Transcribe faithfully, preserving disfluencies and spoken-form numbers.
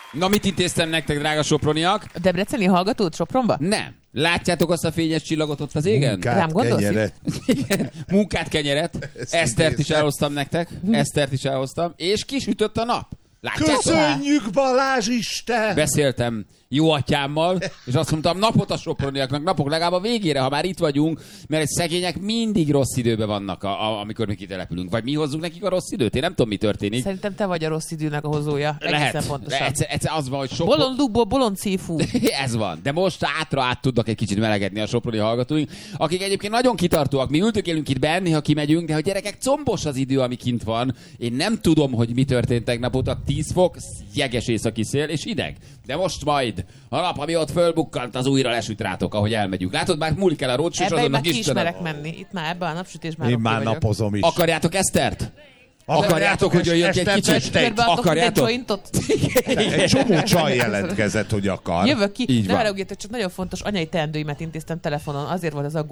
Na, mit intéztem nektek, drága soproniak? A debreceni hallgatót Sopronba? Nem. Látjátok azt a fényes csillagot ott az égen? Munkát, Rám gondolsz? kenyeret. Munkát, kenyeret. Ezt Esztert is intéztem. elhoztam nektek. Esztert is elhoztam. És kisütött a nap. Látjátok? Köszönjük, Balázs Isten! Beszéltem jó atyámmal, és azt mondtam, napot a soproniaknak, napok legalább a végére, ha már itt vagyunk, mert egy szegények mindig rossz időben vannak, a, a, amikor mi kitelepülünk. Vagy mi hozzuk nekik a rossz időt? Én nem tudom, mi történik. Szerintem te vagy a rossz időnek a hozója. Egészen Lehet. pontosan. Egyszer, egyszer az van, hogy Sopron... Bolondukból bolond szívú. Ez van. De most átra át tudnak egy kicsit melegedni a soproni hallgatóink, akik egyébként nagyon kitartóak. Mi ültökélünk itt benn, ha kimegyünk, de hogy gyerekek, combos az idő, ami kint van. Én nem tudom, hogy mi történt tegnap óta. tíz fok, jeges északi szél és ideg. De most majd a nap, ami ott fölbukkant, az újra lesüt rátok, ahogy elmegyünk. Látod, már múlik el a rócsó, és Ebben én már azonnak ki Istenem. ismerek menni. Itt már ebben a napsütésben Én oké már vagyok. napozom is. Akarjátok Esztert? Akarjátok, hogy jöjjön ki egy Eszter, kicsit? Eszter, Körbe adok egy Akarjátok? jointot? Egy csomó csaj jelentkezett, hogy akar. Jövök ki. Így Ne van. haragudjatok, csak nagyon fontos anyai teendőimet intéztem telefonon. Azért volt az aggódás.